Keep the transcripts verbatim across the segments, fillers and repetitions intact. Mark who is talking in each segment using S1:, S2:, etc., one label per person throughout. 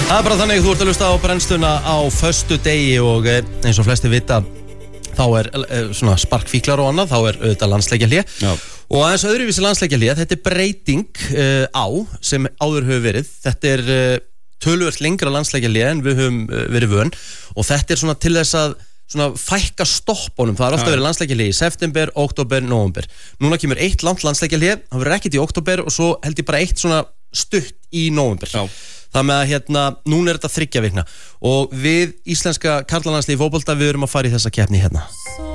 S1: Það er bara þannig, þú ert að hlusta á brennsluna á föstu degi og eins og flesti vita þá er svona sparkfíklar og annað, þá er auðvitað landsleikjahlé og aðeins öðruvísi landsleikjahlé, þetta er breyting uh, á sem áður hefur verið, þetta er uh, töluvert lengra landsleikjahlé en við höfum uh, verið vön og þetta er svona til þess að svona fækka stoppunum, það er alltaf verið landsleikjahlé í september, oktober, nóvember. Núna kemur eitt langt landsleikjahlé, það verður ekkert í oktober og svo held ég bara eitt svona stutt í nóvember. Já. Það með að hérna, núna er þetta þriggja vikna og við íslenska karlalandsliði í fótbolta við erum að fara í þessa keppni hérna.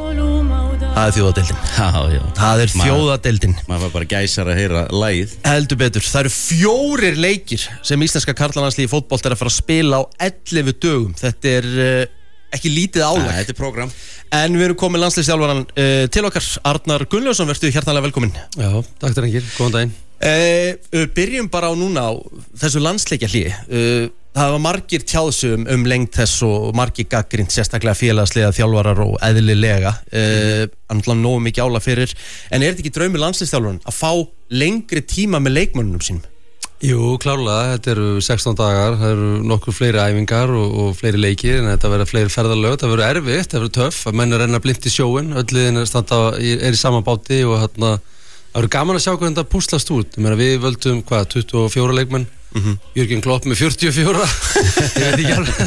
S1: Það er þjóðadeildin. Já, já. Það er þjóðadeildin. Maður var bara gæsar að heyra lagið. Heldur betur. Það eru fjórir leikir sem íslenska karlalandsliði í fótbolta er að fara að spila á ellefu dögum. Þetta er uh, ekki lítið álag. Nei, þetta er program. En við erum komið landsliðsþjálfaran uh, til okkar. Arnar Gunnlaugsson, vertu hjartanlega velkominn. Já, takk drengir. Góðan daginn. Uh, uh, byrjum bara á núna á þessu landsleikjahlé. Uh, það var margir tjáðsum um lengt þess og margir gagnrýnt, sérstaklega félagslega þjálfarar og eðlilega. Uh, Andlan nógu mikið álag fyrir. En er þetta ekki draumur landsliðsþjálfaran að fá lengri tíma með leikmönnunum sínum? Jú, klárlega. Þetta eru sextán dagar, það eru nokkur fleiri æfingar og, og fleiri leikir, en þetta verður fleiri ferðalög, þetta verður erfitt, þetta verður töff, að menn er renna blind í sjóin, öll liðin er, standa, er í sama báti og hérna það verður gaman að sjá hvernig þetta púslast út. Ég meina, við völdum, hvað, tuttugu og fjóra leikmenn, mm-hmm. Jürgen Klopp með fjörutíu og fjóra. Ég veit ekki alveg.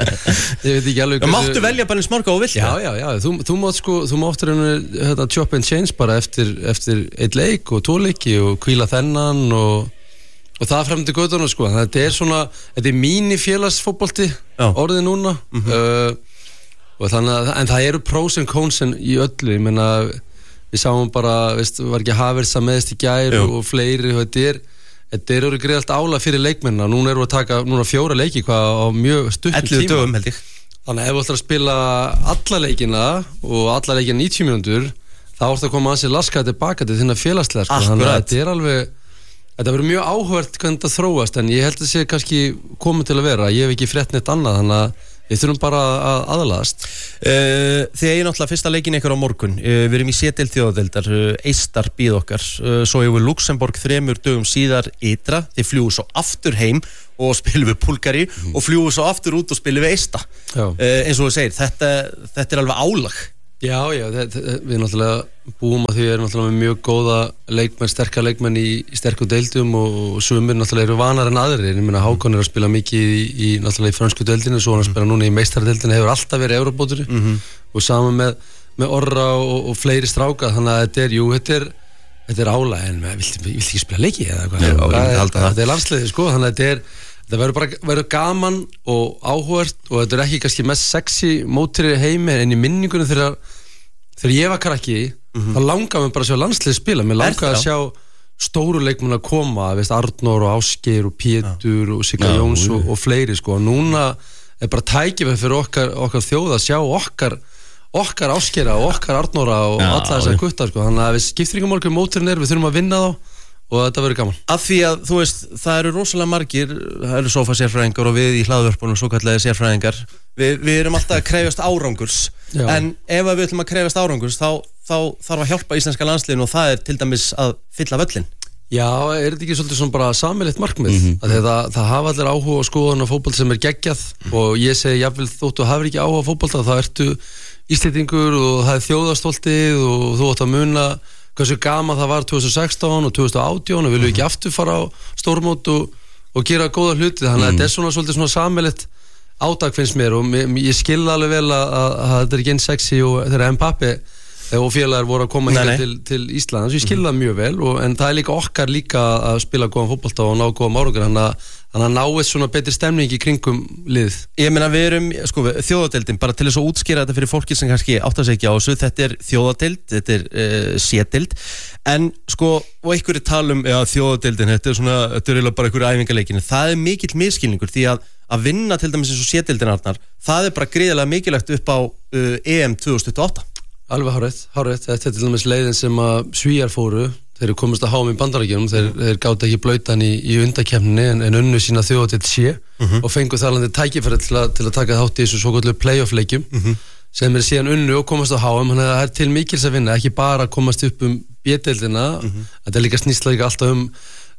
S1: Ég veit ekki alveg. Það máttu velja bara eins marga og vilt. Já, já, já. Þú, þú mátt sko, þú mátt reyna hérna, chop and change bara eftir, eftir eitt leik og tvo leiki og hvíla þennan og, og það frem til göttunum, sko. Þetta er svona, þetta er mín félagsfótbolti orðið núna. Mm-hmm. uh, og þannig að, en það eru pros and cons í öllu. Ég meina, við sáum bara, veist, var ekki Havertz að meðist í gær og, og fleiri og þetta er, þetta er orðið greiðalt álag fyrir leikmennina. Núna erum við að taka núna fjóra leiki hvað á mjög stuttum tíma. ellefu dögum held ég. Þannig að ef við ætlum að spila alla leikina og alla leikina níutíu mínútur, þá ætlum að koma að sér laskað tilbaka til þinna félagslega. Sko. Þannig að þetta er alveg, þetta verður mjög áhugavert hvernig þetta þróast, en ég held að það sé kannski komið til að vera. Ég hef ekki frétt neitt annað, þannig að við þurfum bara að aðlagast. Uh, þið eigin náttúrulega fyrsta leikin ykkur á morgun. Uh, við erum í C-deild þjóðadeildar, uh, Eistar býð okkar. Uh, svo hefur við Luxemborg þremur dögum síðar ytra. Þið fljúðu svo aftur heim og spilum við Búlgari mm. og fljúðu svo aftur út og spilum við Eista. Uh, eins og þú segir, þetta, þetta er alveg álag. Já, já, þetta, við náttúrulega búum að því við erum náttúrulega með mjög góða leikmenn, sterkar leikmenn í, í sterkum deildum og, og sumir náttúrulega eru vanar en aðrir. Ég meina Hákon er að spila mikið í, í náttúrulega í frönsku deildinu, svo hann að spila núna í meistaradeildinu, hefur alltaf verið Európótur mm-hmm. og saman með, með Orra og, og fleiri stráka, þannig að þetta er, jú, þetta er, þetta er álag, en við vilt ekki spila leiki eða hvað? Já, það, það, þetta er landsliðið, sko, þannig að þetta er það verður bara verður gaman og áhugavert og þetta er ekki kannski mest sexy mótri heimi, en í minningunum þegar, þegar ég var krakki mm-hmm. þá langaði mér bara að sjá landslið spila, mér langaði að sjá stóru leikmenn að koma, veist, Arnór og Ásgeir og Pétur og Sigga Jóns og, og fleiri, sko, og núna er bara tækifæri fyrir okkar, okkar þjóð að sjá okkar okkar Ásgeira og okkar Arnóra og já, alla þessar guttar, sko, þannig að við skiptir ykkur málkur móturinn er, við þurfum að vinna þá og þetta verður gaman. Af því að, þú veist, það eru rosalega margir, það eru sófasérfræðingar og við í hlaðvörpunum svo kallega sérfræðingar. Vi, við erum alltaf að krefjast árangurs, já. En ef við ætlum að krefjast árangurs, þá, þá þarf að hjálpa íslenska landsliðinu og það er til dæmis að fylla völlin. Já, er þetta ekki svolítið svona bara sameiginlegt markmið? Mm-hmm. Að það, það hafa allir áhuga á skoðun á fótbolta sem er geggjað mm-hmm. og ég segi, jafnvel þóttu hafir ekki áhuga á fótbolta, þá ertu Íslendingur og það er þjóðarstoltið og þú átt að muna hversu gaman það var tvö þúsund og sextán og tvö þúsund og átján og viljum ekki aftur fara á stórmót og, og gera góða hluti, þannig að mm. þetta er svona svolítið svona sameiginlegt átak finnst mér og mér, ég skilða alveg vel að, að, að þetta er ekki einn sexy og þegar Mbappé og félagar voru að koma hér til, til Ísland, þannig að ég skilða það mjög vel og, en það er líka okkar líka að spila góðan fótbolta og ná góðan árangur, þannig að þannig að náið svona betri stemning í kringum lið. Ég meina við erum, sko, þjóðadeildin, bara til þess að útskýra þetta fyrir fólki sem kannski áttar sig ekki á þessu, þetta er þjóðadeild, þetta er uh, C-deild, en sko, og einhverju talum, já, þjóðadeildin, þetta er svona, þetta er eiginlega bara einhverju æfingarleikinu, það er mikill misskilningur því að að vinna til dæmis eins og C-deildin Arnar, það er bara gríðarlega mikilvægt upp á uh, E M tvö þúsund tuttugu og átta. Alveg hárrétt, hárrétt, þetta er til dæmis leiðin sem að Svíar fóru, þeir eru komist að háum í Bandaríkjunum, þeir, þeir gáta ekki blautan í, í undakeppninni en, en unnu sína þjóðadeild C mm-hmm. og fengu þarlandi tækifæri til, til að taka þátt í þessu svoköllu playoff leikjum mm-hmm. sem er síðan unnu og komast á háum, þannig að það er til mikils að vinna, ekki bara að komast upp um B-deildina, mm-hmm. þetta er líka snýst líka alltaf um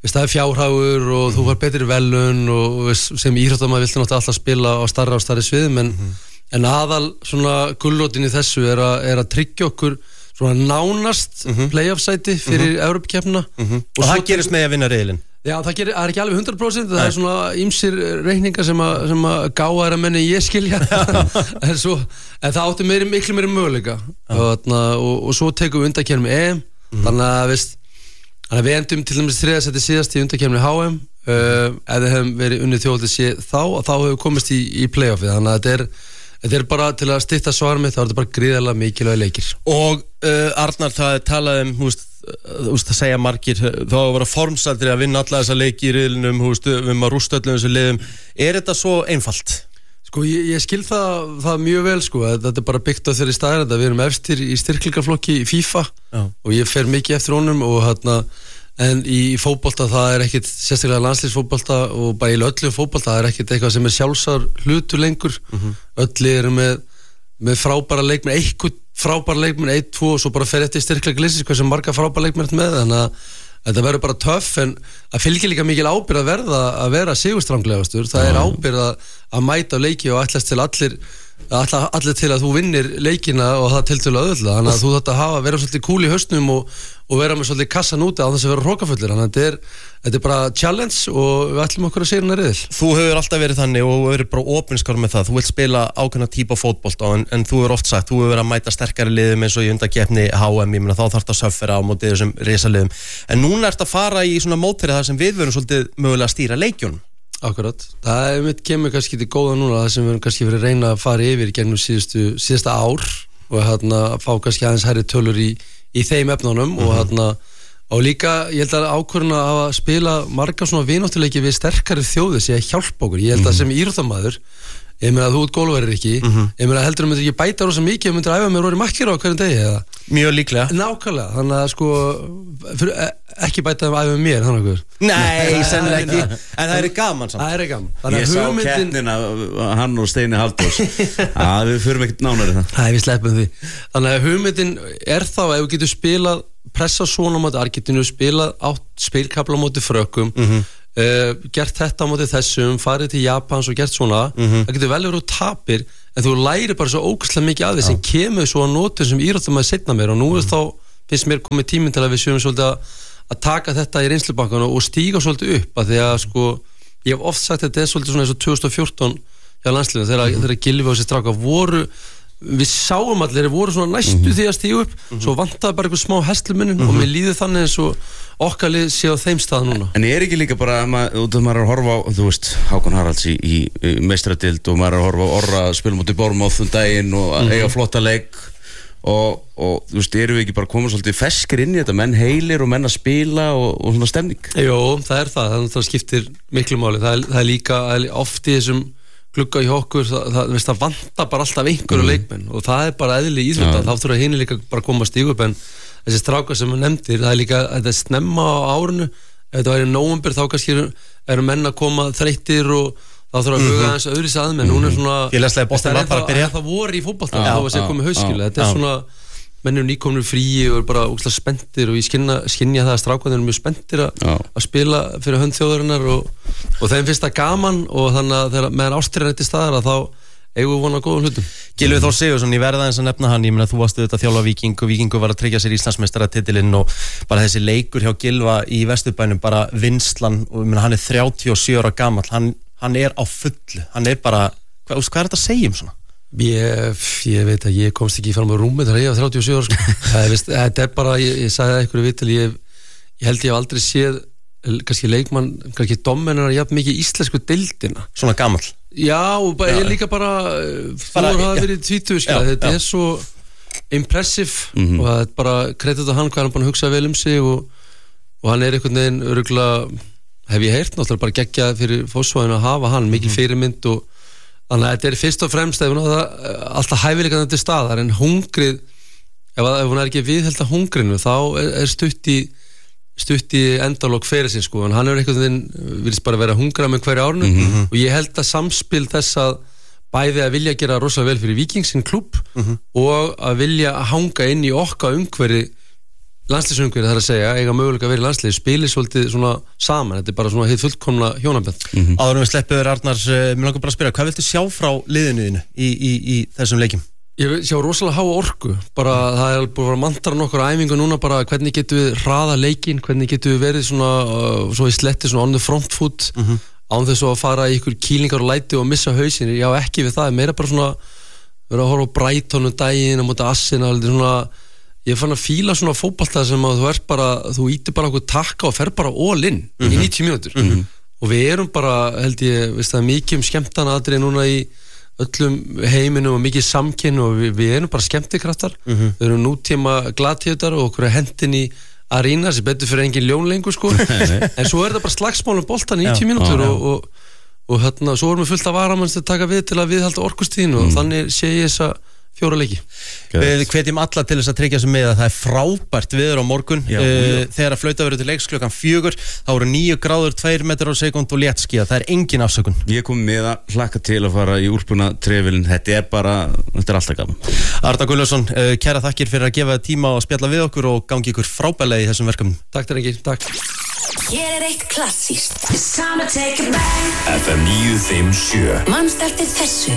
S2: það er fjárhagur og mm. þú var betri velun og sem íþróttamaður viltu náttúrulega alltaf spila á starra og starri sviðum en, mm. en aðal svona gulrótin í þessu er, a, er að tryggja okkur svona nánast mm-hmm. playoff sæti fyrir mm-hmm. Evrópukeppnina
S1: mm-hmm. og, og það gerist með að vinna riðilinn.
S2: Já, það gerir, er ekki alveg hundrað prósent, það er svona ýmsir reikningar sem að, sem að gáða er að menni ég skilja en, svo, en það átti meiri, miklu meiri möguleika og, og, og svo tekum við undankeppni með E M mm-hmm. þannig að, veist, að við endum til dæmis þriðja sæti síðast í undankeppni H M uh, ef við hefum verið unnið þjóðhátíð þá og þá hefum við komist í, í playoffið, þannig að þetta er Þetta er bara til að stytta svar með, þá er þetta bara gríðarlega mikilvæg leikir.
S1: Og uh, Arnar, það er talað um, hú veist, þú veist að segja margir, þá að vera formsaldri að vinna alla þessa leiki í riðlinum, hú veist, við maður rústa öllum þessu liðum. Er þetta svo einfalt?
S2: Sko, ég, ég skil það, það mjög vel, sko, þetta er bara byggt á þeirri staðreynd að við erum efstir í styrkleikaflokki í FIFA Já. Og ég fer mikið eftir honum og hérna en í fótbolta það er ekkit sérstaklega landslísfótbolta og bara í öllum fótbolta það er ekkit eitthvað sem er sjálfsar hlutur lengur mm-hmm. öll eru með, með frábæra leikmenn eitthvað frábæra leikmenn, eitt, tvo og svo bara fer eftir styrkleika liðsins hvað sem marga frábæra leikmenn með þannig að þetta verður bara töff en það fylgir líka mikil ábyrgð að verða að vera sigurstranglegastur, það er ábyrgð að, að mæta leiki og ætlast til allir Alla, allir til að þú vinnir leikina og það til til auðvitað, þannig að þú þetta hafa vera svolítið cool í hausnum og, og vera með svolítið kassan úti á þess að vera hrókafullir, þannig að þetta er, þetta er bara challenge og við ætlum okkur að segja hérna riðil.
S1: Þú hefur alltaf verið þannig og verið bara opinskár með það, þú vilt spila ákveðna típa fótbolta en, en þú hefur oft sagt, þú hefur verið að mæta sterkari liðum eins og í undankeppni H M, ég meina þá þarf það að söffera á móti þessum risaliðum, en núna ert að fara í svona mótferð þar sem við verum svolítið mögulega að stýra leikjunum.
S2: Akkurat, það er mitt kemur kannski til góða núna það sem við erum kannski verið að reyna að fara yfir gegnum síðustu, síðasta ár og hérna fá kannski aðeins hærri tölur í, í þeim efnunum mm-hmm. og hérna og líka ég held að ákvörðuna að hafa spila marga svona vináttuleiki við sterkari þjóði sé að hjálpa okkur, ég held að sem íþróttamaður ég meina að þú ert gólverðir ekki mm-hmm. ég meina heldur þú myndir ekki bæta rosa mikið og myndir æfa með Rory McIlroy á hverjum degi eða?
S1: Mjög líklega
S2: Nákvæmlega, þannig að sko fyrir, ekki bæta að æfa með mér þannig að
S1: Nei, sennilega ekki en það er gaman samt
S2: Það er gaman
S3: Ég sá hugmyndin... keppnina, hann og Steini Halldórs að við förum ekkert nánari það
S2: Nei, við sleppum því Þannig að hugmyndin er þá að ef við getum spilað pressa svona á móti Argentínu spilað átt spilkabla á móti Frökkum mm-hmm. Uh, gert þetta á móti þessum farið til Japans og gert svona mm-hmm. það getur vel verið og tapir en þú lærir bara svo ógeðslega mikið af því sem kemur svo að notum sem íþróttum að setna mér og nú er mm. þá finnst mér komið tíminn til að við séum svolítið að, að taka þetta í reynslubankan og stíga svolítið upp að því að sko ég hef oft sagt að þetta er svolítið svona eins og tvö þúsund og fjórtán hjá landsliðinu þegar, mm. þegar Gylfi og þessi strákar voru við sáum allir, þeir voru svona næstu mm-hmm. því að stíga upp mm-hmm. svo vantaði bara eitthvað smá hestlumunnin mm-hmm. og mér líður þannig eins og okkar lið sé á þeim stað núna
S3: En ég er ekki líka bara, út af maður er að horfa á þú veist, Hákon Haralds í, í, í meistaradild og maður er að horfa á Orra spilum út í Bournemouth um daginn og mm-hmm. eiga flotta leik og, og þú veist, erum við ekki bara komið svolítið feskir inn í þetta, menn heilir og menn að spila og, og svona stemning
S2: Jó, það er það, það, það skiptir miklu máli það er, það er líka oft í þessum glugga í okkur, það, það, veist, það vantar bara alltaf einhverju mm. leikmenn og það er bara eðli íþrótta, ja. Þá þurfa hini líka bara að koma að stígu upp en þessi strákar sem þú nefndir, það er líka þetta er snemma á árinu, ef þetta væri í nóvember þá kannski eru menn að koma þreyttir og þá þurfa að huga aðeins öðru sæðum en hún er svona,
S1: það er það,
S2: það voru í fótbolta þá að segja komið hauskila, þetta er svona menn eru nýkomnir fríi og eru bara ógeðslega spenntir og ég skynja, skynja það að strákarnir eru mjög spenntir að spila fyrir hönd þjóðarinnar og, og þeim finnst það gaman og þannig að þegar meðan ástyrjan er til staðar að þá eigum við vona góðum hlutum.
S1: Gylfi Þór Sigurðsson, ég verða eins að nefna hann, ég meina þú varst auðvitað að þjálfa Víking og Víkingur var að tryggja sér Íslandsmeistaratitilinn og bara þessi leikur hjá Gylfa í Vesturbænum, bara vinslan og ég meina hann er þrjátíu og sjö ára gamall, hann, hann er á fullu, hann er bara, hvað, hvað er þetta að segja um svona?
S2: Ég, ég veit að ég komst ekki fram á rúmið þegar ég var þrjátíu og sjö ára sko. það, veist, þetta er bara, ég, ég sagði það einhverju viðtal ég, ég held ég hef aldrei séð kannski leikmann, kannski dommennar jafn mikið íslensku deildina
S1: svona gamall
S2: já, og bara, ég líka bara þú hafa verið tvítugur þetta já. Er svo impressive mm-hmm. og það er bara kredit á hann hvað hann er búin að hugsa vel um sig og, og hann er einhvern veginn öruglega, hef ég heyrt náttúrulega bara geggjað fyrir Fossvoginum að hafa hann mikil mm-hmm. fyrirmynd og þannig að þetta er fyrst og fremst ef hún það alltaf hæfileikandi til staðar en hungrið, ef, ef hún er ekki viðheld að hungrinu þá er, er stutt í stutt í endalok fyrir sin sko en hann er einhvern veginn vilst bara vera hungra með hverju árnu mm-hmm. og ég held að samspil þess að bæði að vilja gera rosalega vel fyrir Víking sinn klúbb mm-hmm. og að vilja hanga inn í okkar umhverfi landsliðsungverið þar að segja, eiga möguleika að vera í landslið spilir svolítið svona saman, þetta er bara svona heitt fullkomna hjónabönd.
S1: Mm-hmm. Áður við sleppuður Arnar, mér langar bara að spyrja, hvað viltu sjá frá liðinu þínu í, í, í þessum leikjum?
S2: Ég vil sjá rosalega háa orku, bara það er búin að mantra nokkur æfingu núna, bara hvernig getum við hraða leikinn, hvernig getum við verið svona, uh, svo í sletti svona on the front foot, mm-hmm. án þess að fara í ykkur kýlingar og læti og missa hausinn, já ekki við það, meira bara svona, vera að horfa á Brighton um daginn, á móti Arsenal, svona, ég fann að fíla svona fótbolta sem að þú ert bara, þú ítir bara okkur takka og fer bara all in mm-hmm. í níutíu mínútur mm-hmm. og við erum bara, held ég, veist það, mikið um skemmtanaðri núna í öllum heiminum og mikið samkinn og við, við erum bara skemmtikraftar mm-hmm. við erum nútíma gladtíðar og okkur er hendin í arína sem betur fyrir engin ljón lengur sko en svo er það bara slagsmálum boltan í níutíu mínútur og, og, og hérna, svo erum við fullt af varamanns að taka við til að viðhalda orkustíðin og mm. þannig sé ég þessa fjóra leiki.
S1: Við hvetjum alla til þess að tryggja sig með að það er frábært viður á morgun. Já, uh, þegar að flauta verður til leiks klukkan fjögur þá eru níu gráður, tveir metrar á sekúnd og léttskýjað. Það er engin afsökun.
S3: Ég kom með að hlakka til að fara í úlpuna trefilin. Þetta er bara, þetta er alltaf gaman.
S1: Arnar Gunnlaugsson, uh, kæra þakkir fyrir að gefa tíma og spjalla við okkur og gangi ykkur frábærlega í þessum verkefnum.
S2: Takk til ekki, takk.
S4: Hér er eitt klassískt. It's time to take it back.
S5: F M níu fimm sjö.
S4: Manstu eftir þessu?